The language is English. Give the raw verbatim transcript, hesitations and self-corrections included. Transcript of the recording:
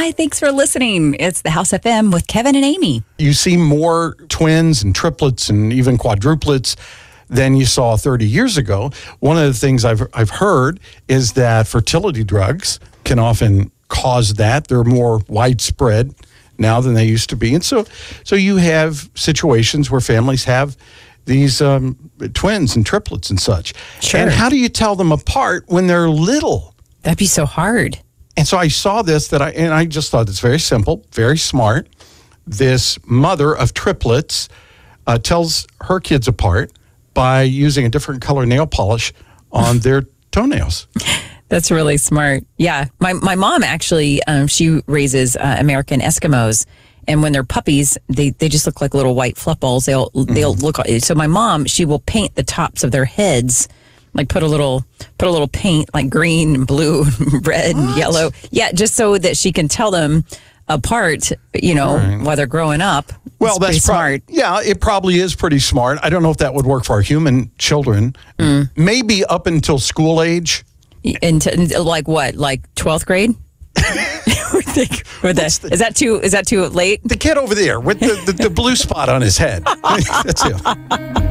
Hi, thanks for listening. It's the House F M with Kevin and Amy. You see more twins and triplets and even quadruplets than you saw thirty years ago. One of the things I've I've heard is that fertility drugs can often cause that. They're more widespread now than they used to be. And so so you have situations where families have these um, twins and triplets and such. Sure. And how do you tell them apart when they're little? That'd be so hard. And so I saw this that I and I just thought it's very simple, very smart. This mother of triplets uh, tells her kids apart by using a different color nail polish on their toenails. That's really smart. Yeah. My my mom actually, um, she raises uh, American Eskimos. And when they're puppies, they, they just look like little white fluff balls. They'll, they'll look. So my mom, she will paint the tops of their heads, like put a little put a little paint like green and blue and red and yellow. Yeah, just so that she can tell them apart, you know, right. while they're growing up. Well, it's that's pretty prob- smart. Yeah, it probably is pretty smart. I don't know if that would work for our human children. Mm. Maybe up until school age. Into like what? Like twelfth grade? With the, is that too is that too late? The kid over there with the, the, the blue spot on his head. That's him.